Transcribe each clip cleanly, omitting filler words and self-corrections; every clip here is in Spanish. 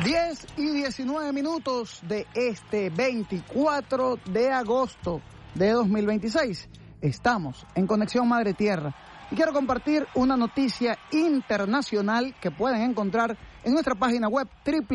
10:19 de este 24 de agosto de 2026. Estamos en Conexión Madre Tierra y quiero compartir una noticia internacional que pueden encontrar en nuestra página web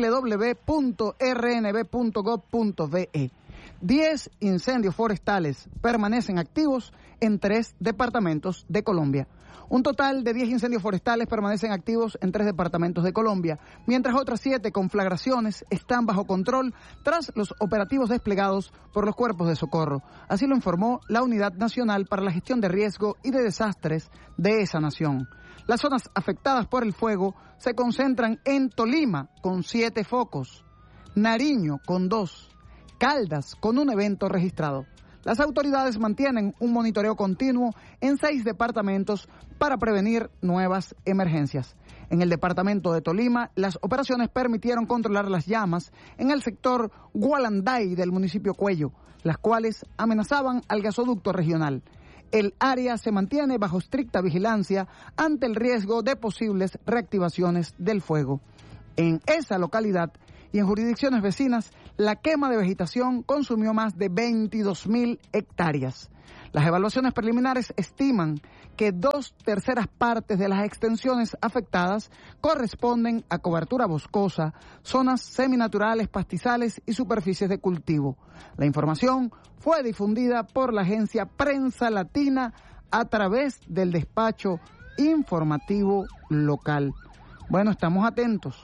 www.rnb.gov.be. 10 incendios forestales permanecen activos en 3 departamentos de Colombia. Un total de 10 incendios forestales permanecen activos en 3 departamentos de Colombia, mientras otras 7 conflagraciones están bajo control tras los operativos desplegados por los cuerpos de socorro. Así lo informó la Unidad Nacional para la Gestión de Riesgo y de Desastres de esa nación. Las zonas afectadas por el fuego se concentran en Tolima, con 7 focos, Nariño, con 2, Caldas, con un evento registrado. Las autoridades mantienen un monitoreo continuo en 6 departamentos para prevenir nuevas emergencias. En el departamento de Tolima, las operaciones permitieron controlar las llamas en el sector Gualanday del municipio Cuello, las cuales amenazaban al gasoducto regional. El área se mantiene bajo estricta vigilancia ante el riesgo de posibles reactivaciones del fuego. En esa localidad y en jurisdicciones vecinas, la quema de vegetación consumió más de 22.000 hectáreas. Las evaluaciones preliminares estiman que 2/3 partes de las extensiones afectadas corresponden a cobertura boscosa, zonas seminaturales, pastizales y superficies de cultivo. La información fue difundida por la agencia Prensa Latina a través del despacho informativo local. Bueno, estamos atentos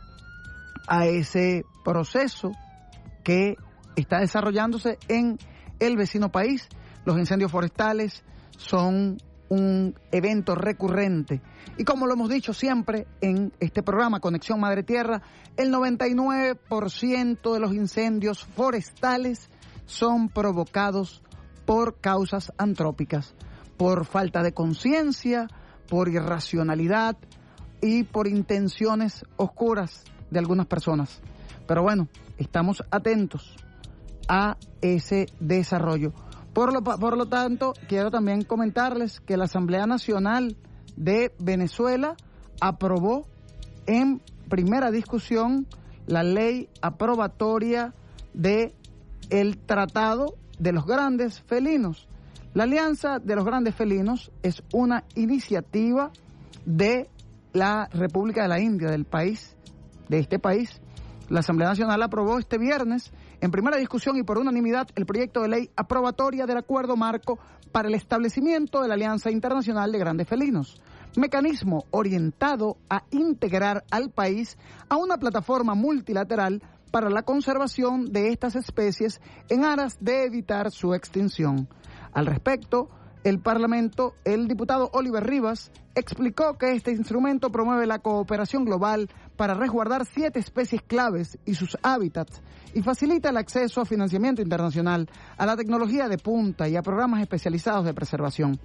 a ese proceso que está desarrollándose en el vecino país. Los incendios forestales son un evento recurrente y, como lo hemos dicho siempre en este programa Conexión Madre Tierra, el 99% de los incendios forestales son provocados por causas antrópicas, por falta de conciencia, por irracionalidad y por intenciones oscuras de algunas personas. Pero bueno, estamos atentos a ese desarrollo. Por lo tanto, quiero también comentarles que la Asamblea Nacional de Venezuela aprobó en primera discusión la ley aprobatoria de el Tratado de los Grandes Felinos. La Alianza de los Grandes Felinos es una iniciativa de la República de la India, del país, de este país. La Asamblea Nacional aprobó este viernes en primera discusión y por unanimidad el proyecto de ley aprobatoria del Acuerdo Marco para el establecimiento de la Alianza Internacional de Grandes Felinos, mecanismo orientado a integrar al país a una plataforma multilateral para la conservación de estas especies en aras de evitar su extinción. Al respecto, el diputado Oliver Rivas explicó que este instrumento promueve la cooperación global para resguardar 7 especies claves y sus hábitats y facilita el acceso a financiamiento internacional, a la tecnología de punta y a programas especializados de preservación.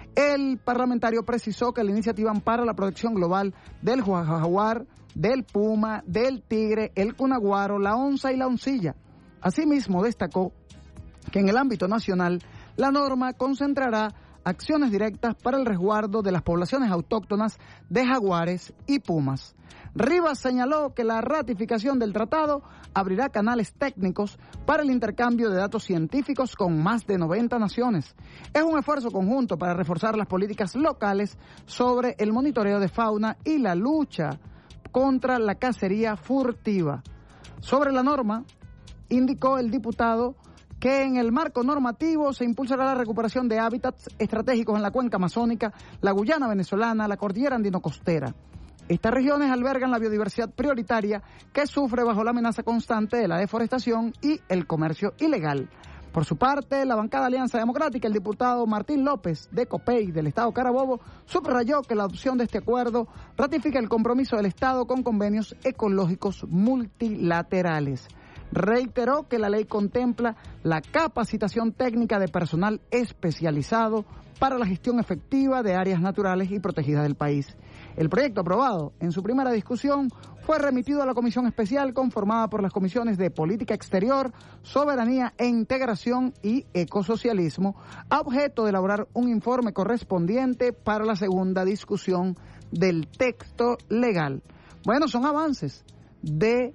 El parlamentario precisó que la iniciativa ampara la protección global del jaguar, del puma, del tigre, el cunaguaro, la onza y la oncilla. Asimismo, destacó que en el ámbito nacional la norma concentrará acciones directas para el resguardo de las poblaciones autóctonas de jaguares y pumas. Rivas señaló que la ratificación del tratado abrirá canales técnicos para el intercambio de datos científicos con más de 90 naciones. Es un esfuerzo conjunto para reforzar las políticas locales sobre el monitoreo de fauna y la lucha contra la cacería furtiva. Sobre la norma, indicó el diputado que en el marco normativo se impulsará la recuperación de hábitats estratégicos en la cuenca amazónica, la Guyana venezolana, la cordillera andino-costera. Estas regiones albergan la biodiversidad prioritaria que sufre bajo la amenaza constante de la deforestación y el comercio ilegal. Por su parte, la bancada Alianza Democrática, el diputado Martín López, de Copey, del Estado Carabobo, subrayó que la adopción de este acuerdo ratifica el compromiso del Estado con convenios ecológicos multilaterales. Reiteró que la ley contempla la capacitación técnica de personal especializado para la gestión efectiva de áreas naturales y protegidas del país. El proyecto aprobado en su primera discusión fue remitido a la Comisión Especial conformada por las comisiones de Política Exterior, Soberanía e Integración y Ecosocialismo, a objeto de elaborar un informe correspondiente para la segunda discusión del texto legal. Bueno, son avances de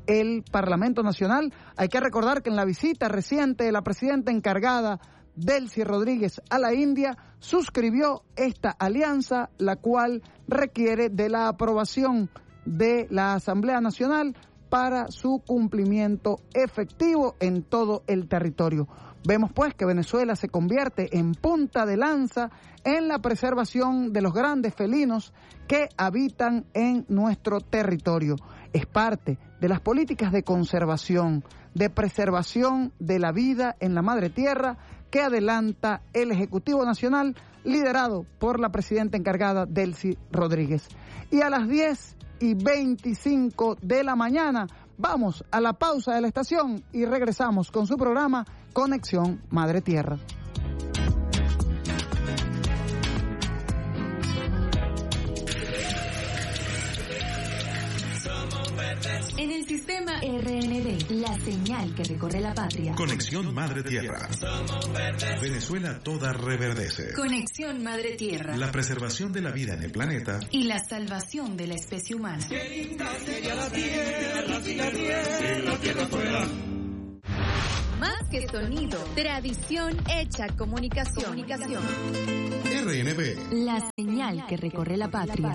el Parlamento Nacional. Hay que recordar que en la visita reciente de la presidenta encargada, Delcy Rodríguez, a la India, suscribió esta alianza, la cual requiere de la aprobación de la Asamblea Nacional para su cumplimiento efectivo en todo el territorio. Vemos pues que Venezuela se convierte en punta de lanza en la preservación de los grandes felinos que habitan en nuestro territorio. Es parte de las políticas de conservación, de preservación de la vida en la madre tierra que adelanta el Ejecutivo Nacional, liderado por la presidenta encargada Delcy Rodríguez. Y a las 10:25 de la mañana vamos a la pausa de la estación y regresamos con su programa Conexión Madre Tierra. En el sistema RNB, la señal que recorre la patria. Conexión Madre Tierra. Venezuela toda reverdece. Conexión Madre Tierra. La preservación de la vida en el planeta y la salvación de la especie humana. Qué linda sería la tierra si la tierra fuera. Más que sonido, tradición hecha comunicación. RNB. La señal que recorre la patria.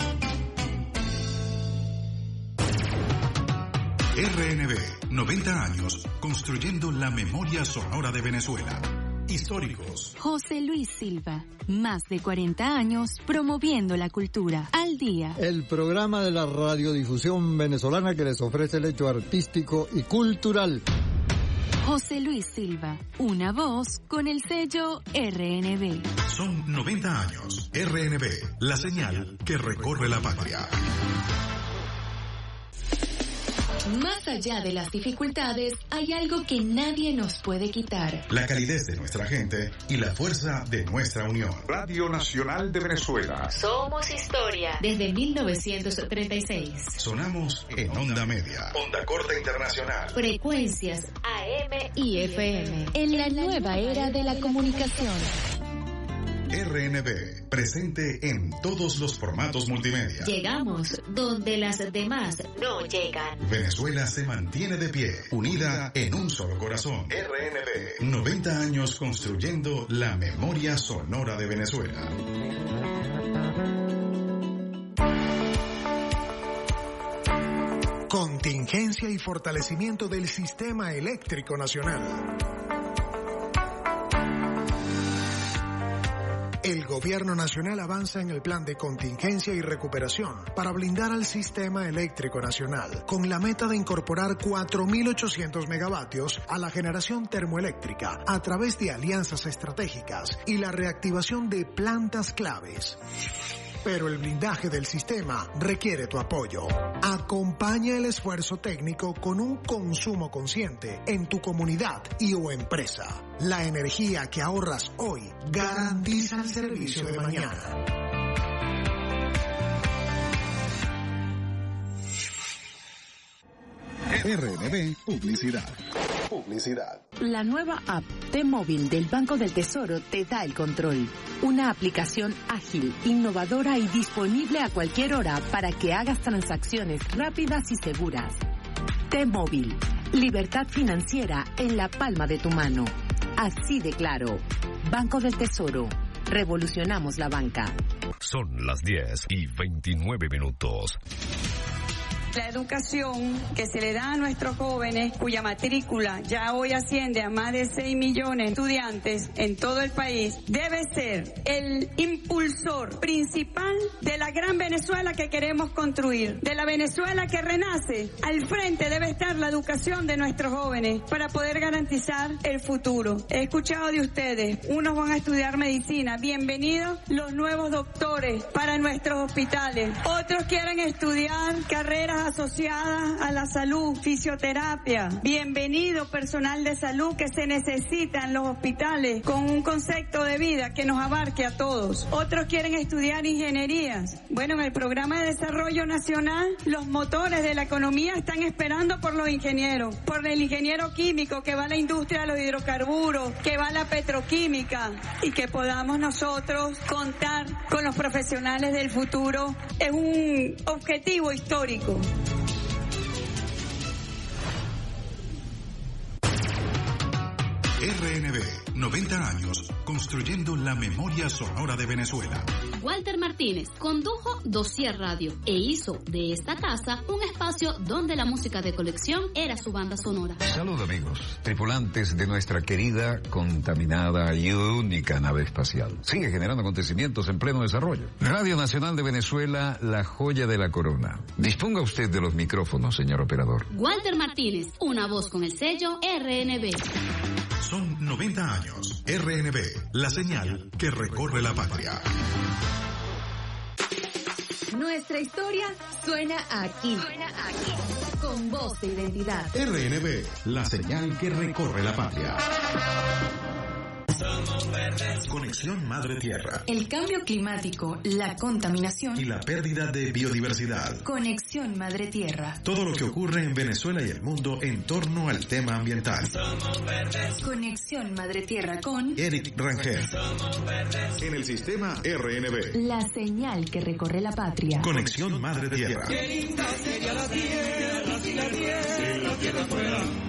RNB, 90 años construyendo la memoria sonora de Venezuela. Históricos. José Luis Silva, más de 40 años promoviendo la cultura. Al día. El programa de la radiodifusión venezolana que les ofrece el hecho artístico y cultural. José Luis Silva, una voz con el sello RNB. Son 90 años. RNB, la señal que recorre la patria. Más allá de las dificultades, hay algo que nadie nos puede quitar. La calidez de nuestra gente y la fuerza de nuestra unión. Radio Nacional de Venezuela. Somos historia. Desde 1936. Sonamos en onda media. Onda corta internacional. Frecuencias AM y FM. En la nueva era de la comunicación. RNB, presente en todos los formatos multimedia. Llegamos donde las demás no llegan. Venezuela se mantiene de pie, unida en un solo corazón. RNB, 90 años construyendo la memoria sonora de Venezuela. Contingencia y fortalecimiento del sistema eléctrico nacional. El Gobierno Nacional avanza en el plan de contingencia y recuperación para blindar al sistema eléctrico nacional, con la meta de incorporar 4.800 megavatios a la generación termoeléctrica a través de alianzas estratégicas y la reactivación de plantas claves. Pero el blindaje del sistema requiere tu apoyo. Acompaña el esfuerzo técnico con un consumo consciente en tu comunidad y o empresa. La energía que ahorras hoy garantiza el servicio de mañana. RNB Publicidad. La nueva app T-Móvil del Banco del Tesoro te da el control. Una aplicación ágil, innovadora y disponible a cualquier hora para que hagas transacciones rápidas y seguras. T-Móvil, libertad financiera en la palma de tu mano. Así de claro. Banco del Tesoro. Revolucionamos la banca. Son las 10:29. La educación que se le da a nuestros jóvenes, cuya matrícula ya hoy asciende a más de 6 millones de estudiantes en todo el país, debe ser el impulsor principal de la gran Venezuela que queremos construir, de la Venezuela que renace. Al frente debe estar la educación de nuestros jóvenes para poder garantizar el futuro. He escuchado de ustedes, unos van a estudiar medicina, bienvenidos los nuevos doctores para nuestros hospitales, otros quieren estudiar carreras asociadas a la salud, fisioterapia. Bienvenido personal de salud que se necesita en los hospitales con un concepto de vida que nos abarque a todos. Otros quieren estudiar ingenierías. Bueno, en el programa de desarrollo nacional, los motores de la economía están esperando por los ingenieros, por el ingeniero químico que va a la industria de los hidrocarburos, que va a la petroquímica, y que podamos nosotros contar con los profesionales del futuro. Es un objetivo histórico. RNB, 90 años construyendo la memoria sonora de Venezuela. Walter Martínez condujo Dossier Radio e hizo de esta casa un espacio donde la música de colección era su banda sonora. Saludos amigos, tripulantes de nuestra querida, contaminada y única nave espacial. Sigue generando acontecimientos en pleno desarrollo. Radio Nacional de Venezuela, la joya de la corona. Disponga usted de los micrófonos, señor operador. Walter Martínez, una voz con el sello RNB. Son 90 años. RNB, la señal que recorre la patria. Nuestra historia suena aquí. Con voz de identidad. RNB, la señal que recorre la patria. Conexión Madre Tierra. El cambio climático, la contaminación y la pérdida de biodiversidad. Conexión Madre Tierra. Todo lo que ocurre en Venezuela y el mundo en torno al tema ambiental. Conexión Madre Tierra con Eric Rangel. En el sistema RNB. La señal que recorre la patria. Conexión Madre Tierra. Qué linda sería la tierra si la tierra fuera